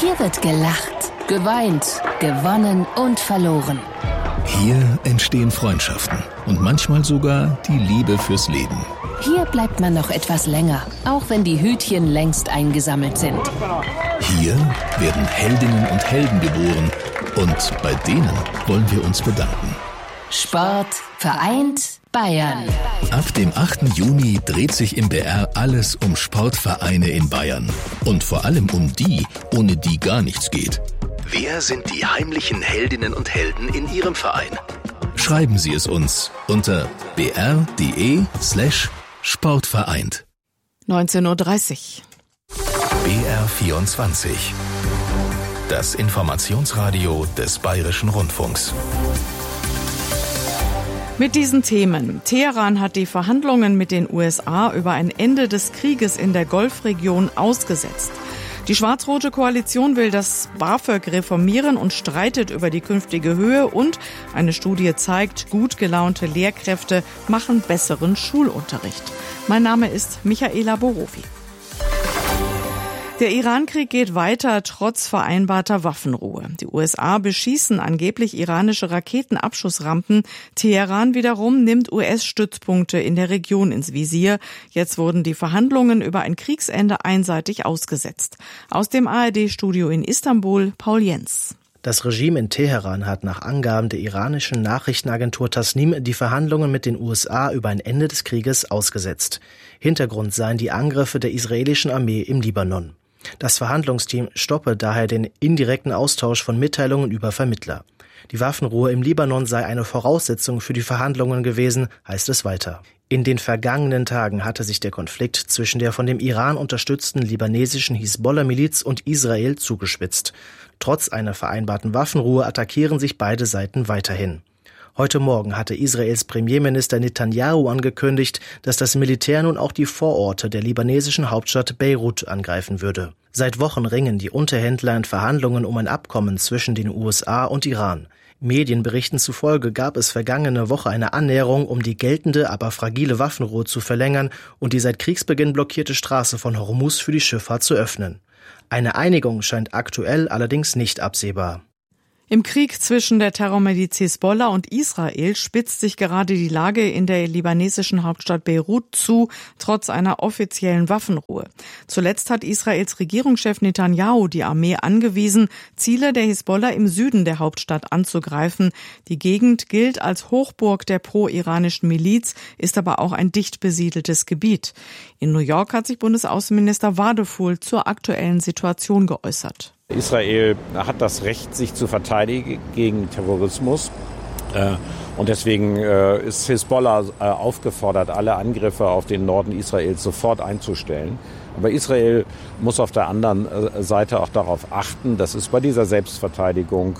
Hier wird gelacht, geweint, gewonnen und verloren. Hier entstehen Freundschaften und manchmal sogar die Liebe fürs Leben. Hier bleibt man noch etwas länger, auch wenn die Hütchen längst eingesammelt sind. Hier werden Heldinnen und Helden geboren und bei denen wollen wir uns bedanken. Sport vereint Bayern. Ab dem 8. Juni dreht sich im BR alles um Sportvereine in Bayern. Und vor allem um die, ohne die gar nichts geht. Wer sind die heimlichen Heldinnen und Helden in Ihrem Verein? Schreiben Sie es uns unter br.de/sportvereint. 19:30 Uhr. BR24. Das Informationsradio des Bayerischen Rundfunks. Mit diesen Themen. Teheran hat die Verhandlungen mit den USA über ein Ende des Krieges in der Golfregion ausgesetzt. Die schwarz-rote Koalition will das BAföG reformieren und streitet über die künftige Höhe. Und eine Studie zeigt, gut gelaunte Lehrkräfte machen besseren Schulunterricht. Mein Name ist Michaela Borowi. Der Iran-Krieg geht weiter, trotz vereinbarter Waffenruhe. Die USA beschießen angeblich iranische Raketenabschussrampen. Teheran wiederum nimmt US-Stützpunkte in der Region ins Visier. Jetzt wurden die Verhandlungen über ein Kriegsende einseitig ausgesetzt. Aus dem ARD-Studio in Istanbul, Paul Jens. Das Regime in Teheran hat nach Angaben der iranischen Nachrichtenagentur Tasnim die Verhandlungen mit den USA über ein Ende des Krieges ausgesetzt. Hintergrund seien die Angriffe der israelischen Armee im Libanon. Das Verhandlungsteam stoppe daher den indirekten Austausch von Mitteilungen über Vermittler. Die Waffenruhe im Libanon sei eine Voraussetzung für die Verhandlungen gewesen, heißt es weiter. In den vergangenen Tagen hatte sich der Konflikt zwischen der von dem Iran unterstützten libanesischen Hisbollah-Miliz und Israel zugespitzt. Trotz einer vereinbarten Waffenruhe attackieren sich beide Seiten weiterhin. Heute Morgen hatte Israels Premierminister Netanyahu angekündigt, dass das Militär nun auch die Vororte der libanesischen Hauptstadt Beirut angreifen würde. Seit Wochen ringen die Unterhändler in Verhandlungen um ein Abkommen zwischen den USA und Iran. Medienberichten zufolge gab es vergangene Woche eine Annäherung, um die geltende, aber fragile Waffenruhe zu verlängern und die seit Kriegsbeginn blockierte Straße von Hormuz für die Schifffahrt zu öffnen. Eine Einigung scheint aktuell allerdings nicht absehbar. Im Krieg zwischen der Terrormiliz Hisbollah und Israel spitzt sich gerade die Lage in der libanesischen Hauptstadt Beirut zu, trotz einer offiziellen Waffenruhe. Zuletzt hat Israels Regierungschef Netanyahu die Armee angewiesen, Ziele der Hisbollah im Süden der Hauptstadt anzugreifen. Die Gegend gilt als Hochburg der pro-iranischen Miliz, ist aber auch ein dicht besiedeltes Gebiet. In New York hat sich Bundesaußenminister Wadefuhl zur aktuellen Situation geäußert. Israel hat das Recht, sich zu verteidigen gegen Terrorismus. Und deswegen ist Hisbollah aufgefordert, alle Angriffe auf den Norden Israels sofort einzustellen. Aber Israel muss auf der anderen Seite auch darauf achten, dass es bei dieser Selbstverteidigung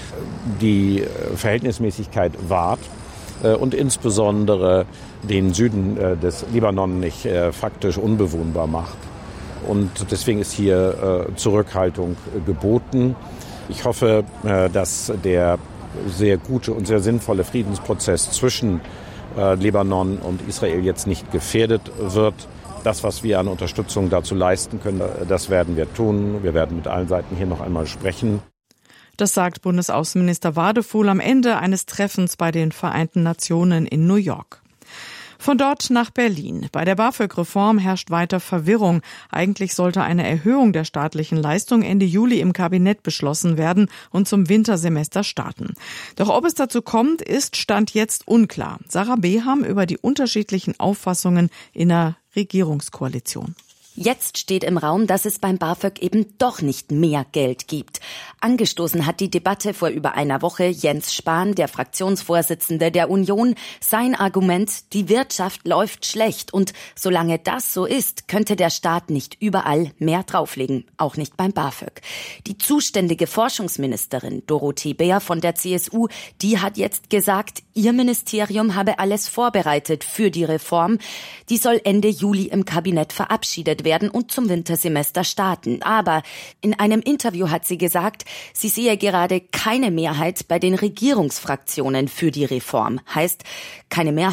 die Verhältnismäßigkeit wahrt und insbesondere den Süden des Libanon nicht faktisch unbewohnbar macht. Und deswegen ist hier Zurückhaltung geboten. Ich hoffe, dass der sehr gute und sehr sinnvolle Friedensprozess zwischen Libanon und Israel jetzt nicht gefährdet wird. Das, was wir an Unterstützung dazu leisten können, das werden wir tun. Wir werden mit allen Seiten hier noch einmal sprechen. Das sagt Bundesaußenminister Wadefuhl am Ende eines Treffens bei den Vereinten Nationen in New York. Von dort nach Berlin. Bei der BAföG-Reform herrscht weiter Verwirrung. Eigentlich sollte eine Erhöhung der staatlichen Leistung Ende Juli im Kabinett beschlossen werden und zum Wintersemester starten. Doch ob es dazu kommt, ist Stand jetzt unklar. Sarah Beham über die unterschiedlichen Auffassungen in der Regierungskoalition. Jetzt steht im Raum, dass es beim BAföG eben doch nicht mehr Geld gibt. Angestoßen hat die Debatte vor über einer Woche Jens Spahn, der Fraktionsvorsitzende der Union. Sein Argument, die Wirtschaft läuft schlecht und solange das so ist, könnte der Staat nicht überall mehr drauflegen, auch nicht beim BAföG. Die zuständige Forschungsministerin Dorothee Bär von der CSU, die hat jetzt gesagt, ihr Ministerium habe alles vorbereitet für die Reform. Die soll Ende Juli im Kabinett verabschiedet werden und zum Wintersemester starten. Aber in einem Interview hat sie gesagt, sie sehe gerade keine Mehrheit bei den Regierungsfraktionen für die Reform. Heißt, keine Mehrheit,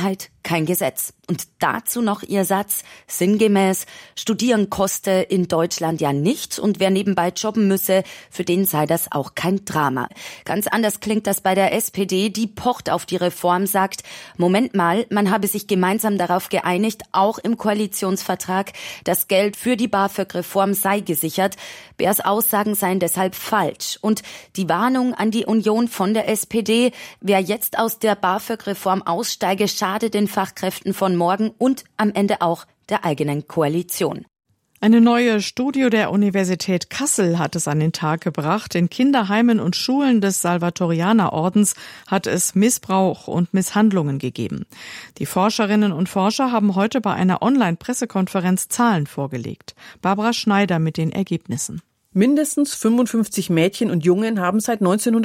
kein Gesetz. Und dazu noch ihr Satz, sinngemäß, studieren koste in Deutschland ja nichts und wer nebenbei jobben müsse, für den sei das auch kein Drama. Ganz anders klingt das bei der SPD, die pocht auf die Reform, sagt, Moment mal, man habe sich gemeinsam darauf geeinigt, auch im Koalitionsvertrag, das Geld für die BAföG-Reform sei gesichert. Beers Aussagen seien deshalb falsch. Und die Warnung an die Union von der SPD, wer jetzt aus der BAföG-Reform aussteige, schade den Fachkräften von morgen und am Ende auch der eigenen Koalition. Eine neue Studie der Universität Kassel hat es an den Tag gebracht. In Kinderheimen und Schulen des Salvatorianerordens hat es Missbrauch und Misshandlungen gegeben. Die Forscherinnen und Forscher haben heute bei einer Online-Pressekonferenz Zahlen vorgelegt. Barbara Schneider mit den Ergebnissen. Mindestens 55 Mädchen und Jungen haben seit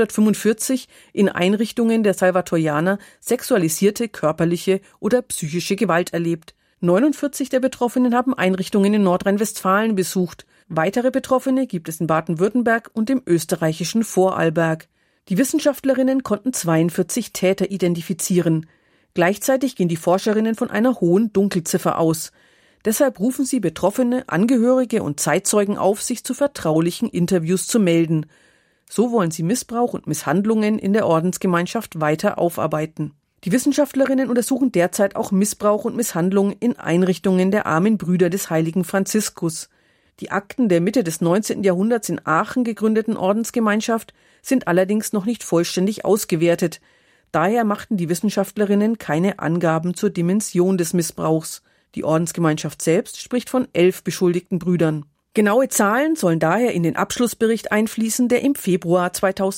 1945 in Einrichtungen der Salvatorianer sexualisierte körperliche oder psychische Gewalt erlebt. 49 der Betroffenen haben Einrichtungen in Nordrhein-Westfalen besucht. Weitere Betroffene gibt es in Baden-Württemberg und im österreichischen Vorarlberg. Die Wissenschaftlerinnen konnten 42 Täter identifizieren. Gleichzeitig gehen die Forscherinnen von einer hohen Dunkelziffer aus. Deshalb rufen sie Betroffene, Angehörige und Zeitzeugen auf, sich zu vertraulichen Interviews zu melden. So wollen sie Missbrauch und Misshandlungen in der Ordensgemeinschaft weiter aufarbeiten. Die Wissenschaftlerinnen untersuchen derzeit auch Missbrauch und Misshandlungen in Einrichtungen der Armen Brüder des heiligen Franziskus. Die Akten der Mitte des 19. Jahrhunderts in Aachen gegründeten Ordensgemeinschaft sind allerdings noch nicht vollständig ausgewertet. Daher machten die Wissenschaftlerinnen keine Angaben zur Dimension des Missbrauchs. Die Ordensgemeinschaft selbst spricht von 11 beschuldigten Brüdern. Genaue Zahlen sollen daher in den Abschlussbericht einfließen, der im Februar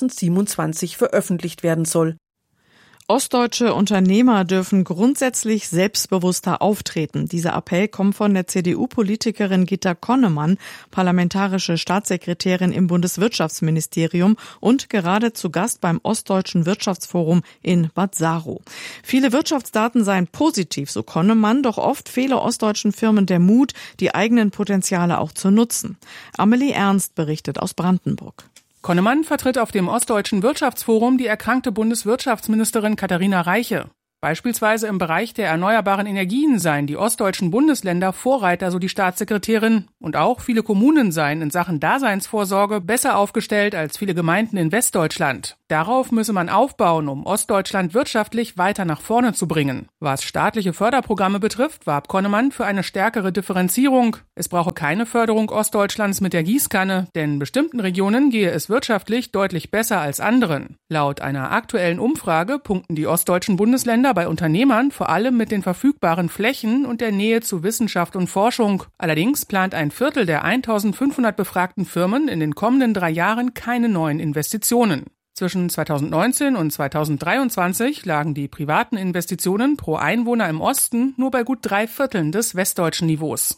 2027 veröffentlicht werden soll. Ostdeutsche Unternehmer dürfen grundsätzlich selbstbewusster auftreten. Dieser Appell kommt von der CDU-Politikerin Gitta Connemann, parlamentarische Staatssekretärin im Bundeswirtschaftsministerium und gerade zu Gast beim Ostdeutschen Wirtschaftsforum in Bad Saro. Viele Wirtschaftsdaten seien positiv, so Connemann, doch oft fehle ostdeutschen Firmen der Mut, die eigenen Potenziale auch zu nutzen. Amelie Ernst berichtet aus Brandenburg. Connemann vertritt auf dem Ostdeutschen Wirtschaftsforum die erkrankte Bundeswirtschaftsministerin Katharina Reiche. Beispielsweise im Bereich der erneuerbaren Energien seien die ostdeutschen Bundesländer Vorreiter, so die Staatssekretärin. Und auch viele Kommunen seien in Sachen Daseinsvorsorge besser aufgestellt als viele Gemeinden in Westdeutschland. Darauf müsse man aufbauen, um Ostdeutschland wirtschaftlich weiter nach vorne zu bringen. Was staatliche Förderprogramme betrifft, warb Connemann für eine stärkere Differenzierung. Es brauche keine Förderung Ostdeutschlands mit der Gießkanne, denn bestimmten Regionen gehe es wirtschaftlich deutlich besser als anderen. Laut einer aktuellen Umfrage punkten die ostdeutschen Bundesländer bei Unternehmern vor allem mit den verfügbaren Flächen und der Nähe zu Wissenschaft und Forschung. Allerdings plant ein Viertel der 1500 befragten Firmen in den kommenden 3 Jahren keine neuen Investitionen. Zwischen 2019 und 2023 lagen die privaten Investitionen pro Einwohner im Osten nur bei gut 3/4 des westdeutschen Niveaus.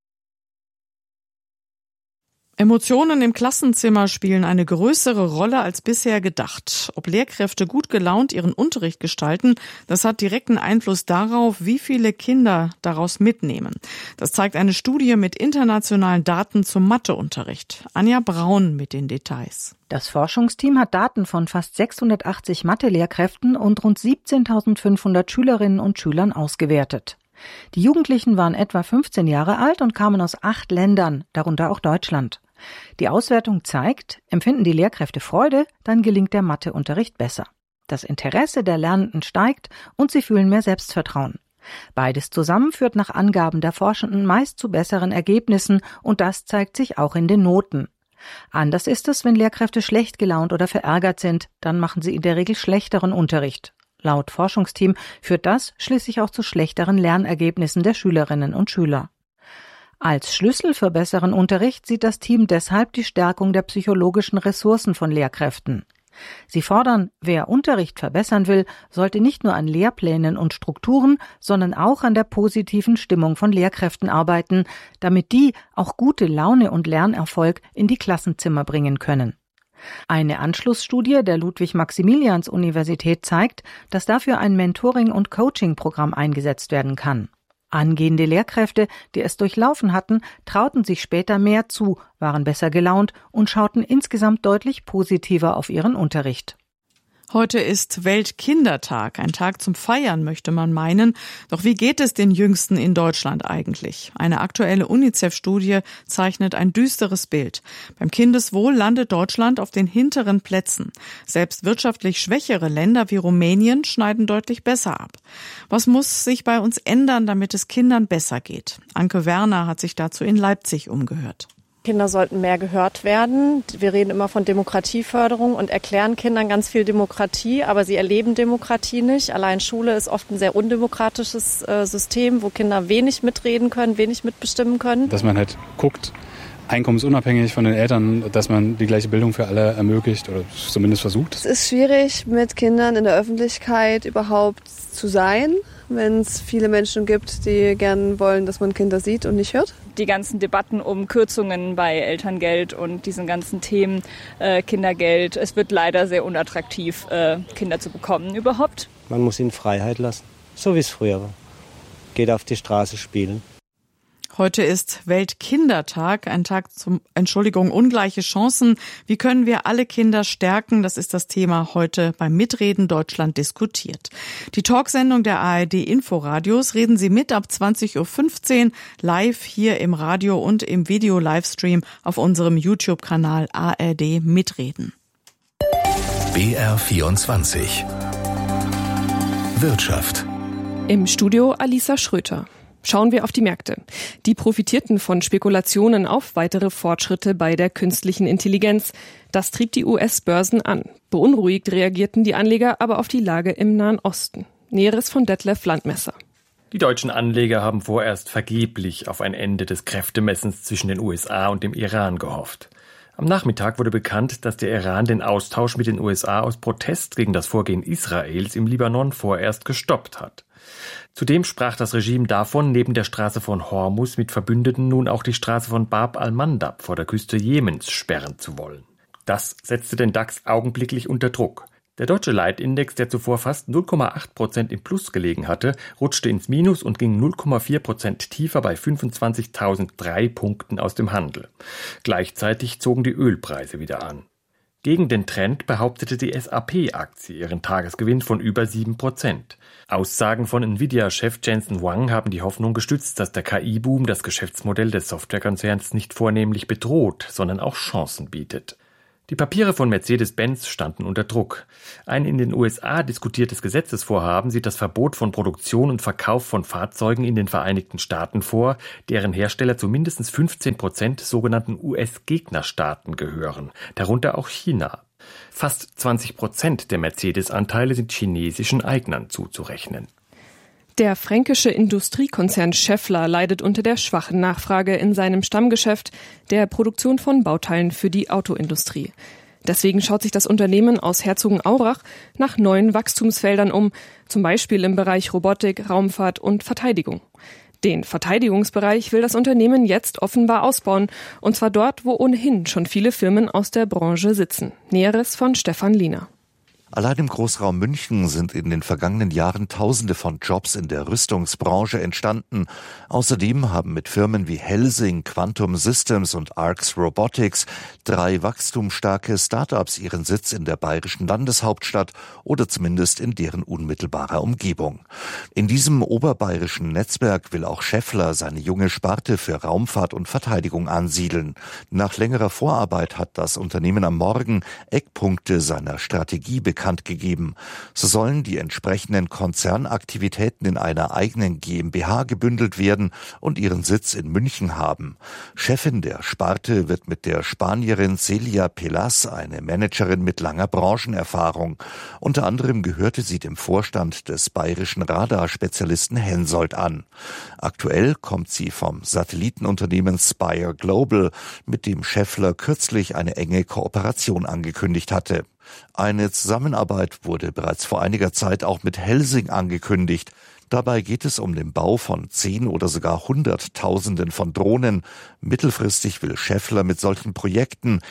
Emotionen im Klassenzimmer spielen eine größere Rolle als bisher gedacht. Ob Lehrkräfte gut gelaunt ihren Unterricht gestalten, das hat direkten Einfluss darauf, wie viele Kinder daraus mitnehmen. Das zeigt eine Studie mit internationalen Daten zum Matheunterricht. Anja Braun mit den Details. Das Forschungsteam hat Daten von fast 680 Mathe-Lehrkräften und rund 17.500 Schülerinnen und Schülern ausgewertet. Die Jugendlichen waren etwa 15 Jahre alt und kamen aus 8 Ländern, darunter auch Deutschland. Die Auswertung zeigt, empfinden die Lehrkräfte Freude, dann gelingt der Matheunterricht besser. Das Interesse der Lernenden steigt und sie fühlen mehr Selbstvertrauen. Beides zusammen führt nach Angaben der Forschenden meist zu besseren Ergebnissen und das zeigt sich auch in den Noten. Anders ist es, wenn Lehrkräfte schlecht gelaunt oder verärgert sind, dann machen sie in der Regel schlechteren Unterricht. Laut Forschungsteam führt das schließlich auch zu schlechteren Lernergebnissen der Schülerinnen und Schüler. Als Schlüssel für besseren Unterricht sieht das Team deshalb die Stärkung der psychologischen Ressourcen von Lehrkräften. Sie fordern, wer Unterricht verbessern will, sollte nicht nur an Lehrplänen und Strukturen, sondern auch an der positiven Stimmung von Lehrkräften arbeiten, damit die auch gute Laune und Lernerfolg in die Klassenzimmer bringen können. Eine Anschlussstudie der Ludwig-Maximilians-Universität zeigt, dass dafür ein Mentoring- und Coaching-Programm eingesetzt werden kann. Angehende Lehrkräfte, die es durchlaufen hatten, trauten sich später mehr zu, waren besser gelaunt und schauten insgesamt deutlich positiver auf ihren Unterricht. Heute ist Weltkindertag, ein Tag zum Feiern, möchte man meinen. Doch wie geht es den Jüngsten in Deutschland eigentlich? Eine aktuelle UNICEF-Studie zeichnet ein düsteres Bild. Beim Kindeswohl landet Deutschland auf den hinteren Plätzen. Selbst wirtschaftlich schwächere Länder wie Rumänien schneiden deutlich besser ab. Was muss sich bei uns ändern, damit es Kindern besser geht? Anke Werner hat sich dazu in Leipzig umgehört. Kinder sollten mehr gehört werden. Wir reden immer von Demokratieförderung und erklären Kindern ganz viel Demokratie, aber sie erleben Demokratie nicht. Allein Schule ist oft ein sehr undemokratisches System, wo Kinder wenig mitreden können, wenig mitbestimmen können. Dass man halt guckt, einkommensunabhängig von den Eltern, dass man die gleiche Bildung für alle ermöglicht oder zumindest versucht. Es ist schwierig, mit Kindern in der Öffentlichkeit überhaupt zu sein, wenn es viele Menschen gibt, die gern wollen, dass man Kinder sieht und nicht hört. Die ganzen Debatten um Kürzungen bei Elterngeld und diesen ganzen Themen Kindergeld. Es wird leider sehr unattraktiv, Kinder zu bekommen überhaupt. Man muss ihnen Freiheit lassen, so wie es früher war. Geht auf die Straße spielen. Heute ist Weltkindertag, ein Tag zum, ungleiche Chancen. Wie können wir alle Kinder stärken? Das ist das Thema heute beim Mitreden Deutschland diskutiert. Die Talksendung der ARD Inforadios reden Sie mit ab 20.15 Uhr live hier im Radio und im Video-Livestream auf unserem YouTube-Kanal ARD Mitreden. BR24 Wirtschaft. Im Studio Alisa Schröter. Schauen wir auf die Märkte. Die profitierten von Spekulationen auf weitere Fortschritte bei der künstlichen Intelligenz. Das trieb die US-Börsen an. Beunruhigt reagierten die Anleger aber auf die Lage im Nahen Osten. Näheres von Detlef Landmesser. Die deutschen Anleger haben vorerst vergeblich auf ein Ende des Kräftemessens zwischen den USA und dem Iran gehofft. Am Nachmittag wurde bekannt, dass der Iran den Austausch mit den USA aus Protest gegen das Vorgehen Israels im Libanon vorerst gestoppt hat. Zudem sprach das Regime davon, neben der Straße von Hormuz mit Verbündeten nun auch die Straße von Bab al-Mandab vor der Küste Jemens sperren zu wollen. Das setzte den DAX augenblicklich unter Druck. Der deutsche Leitindex, der zuvor fast 0,8% im Plus gelegen hatte, rutschte ins Minus und ging 0,4% tiefer bei 25.003 Punkten aus dem Handel. Gleichzeitig zogen die Ölpreise wieder an. Gegen den Trend behauptete die SAP-Aktie ihren Tagesgewinn von über 7%. Aussagen von Nvidia-Chef Jensen Huang haben die Hoffnung gestützt, dass der KI-Boom das Geschäftsmodell des Softwarekonzerns nicht vornehmlich bedroht, sondern auch Chancen bietet. Die Papiere von Mercedes-Benz standen unter Druck. Ein in den USA diskutiertes Gesetzesvorhaben sieht das Verbot von Produktion und Verkauf von Fahrzeugen in den Vereinigten Staaten vor, deren Hersteller zu mindestens 15% sogenannten US-Gegnerstaaten gehören, darunter auch China. Fast 20% der Mercedes-Anteile sind chinesischen Eignern zuzurechnen. Der fränkische Industriekonzern Schaeffler leidet unter der schwachen Nachfrage in seinem Stammgeschäft, der Produktion von Bauteilen für die Autoindustrie. Deswegen schaut sich das Unternehmen aus Herzogenaurach nach neuen Wachstumsfeldern um, zum Beispiel im Bereich Robotik, Raumfahrt und Verteidigung. Den Verteidigungsbereich will das Unternehmen jetzt offenbar ausbauen, und zwar dort, wo ohnehin schon viele Firmen aus der Branche sitzen. Näheres von Stefan Liener. Allein im Großraum München sind in den vergangenen Jahren Tausende von Jobs in der Rüstungsbranche entstanden. Außerdem haben mit Firmen wie Helsing, Quantum Systems und Arx Robotics 3 wachstumsstarke Start-ups ihren Sitz in der bayerischen Landeshauptstadt oder zumindest in deren unmittelbarer Umgebung. In diesem oberbayerischen Netzwerk will auch Schaeffler seine junge Sparte für Raumfahrt und Verteidigung ansiedeln. Nach längerer Vorarbeit hat das Unternehmen am Morgen Eckpunkte seiner Strategie bekannt gegeben. So sollen die entsprechenden Konzernaktivitäten in einer eigenen GmbH gebündelt werden und ihren Sitz in München haben. Chefin der Sparte wird mit der Spanierin Celia Pelas, eine Managerin mit langer Branchenerfahrung. Unter anderem gehörte sie dem Vorstand des bayerischen Radarspezialisten Hensoldt an. Aktuell kommt sie vom Satellitenunternehmen Spire Global, mit dem Schaeffler kürzlich eine enge Kooperation angekündigt hatte. Eine Zusammenarbeit wurde bereits vor einiger Zeit auch mit Helsing angekündigt. Dabei geht es um den Bau von 10 oder sogar Hunderttausenden von Drohnen. Mittelfristig will Schaeffler mit solchen Projekten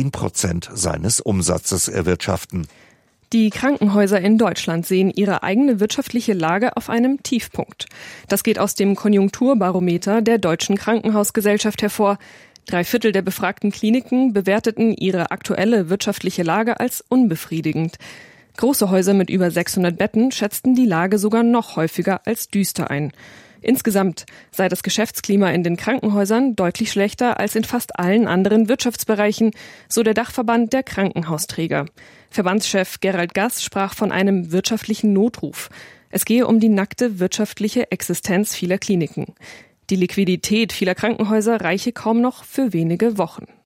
10% seines Umsatzes erwirtschaften. Die Krankenhäuser in Deutschland sehen ihre eigene wirtschaftliche Lage auf einem Tiefpunkt. Das geht aus dem Konjunkturbarometer der Deutschen Krankenhausgesellschaft hervor. 3/4 der befragten Kliniken bewerteten ihre aktuelle wirtschaftliche Lage als unbefriedigend. Große Häuser mit über 600 Betten schätzten die Lage sogar noch häufiger als düster ein. Insgesamt sei das Geschäftsklima in den Krankenhäusern deutlich schlechter als in fast allen anderen Wirtschaftsbereichen, so der Dachverband der Krankenhausträger. Verbandschef Gerald Gass sprach von einem wirtschaftlichen Notruf. Es gehe um die nackte wirtschaftliche Existenz vieler Kliniken. Die Liquidität vieler Krankenhäuser reiche kaum noch für wenige Wochen.